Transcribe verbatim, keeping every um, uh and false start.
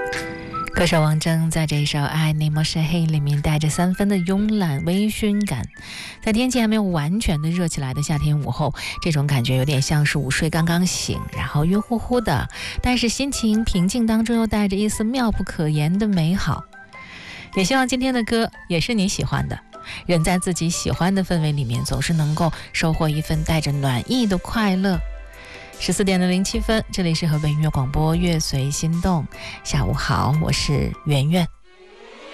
歌手王铮在这一首《爱你莫是黑》里面带着三分的慵懒微醺感，在天气还没有完全的热起来的夏天午后，这种感觉有点像是午睡刚刚醒，然后晕乎乎的，但是心情平静当中又带着一丝妙不可言的美好。也希望今天的歌也是你喜欢的，人在自己喜欢的氛围里面，总是能够收获一份带着暖意的快乐。十四点的零七分，这里是河北音乐广播乐随心动，下午好，我是圆圆。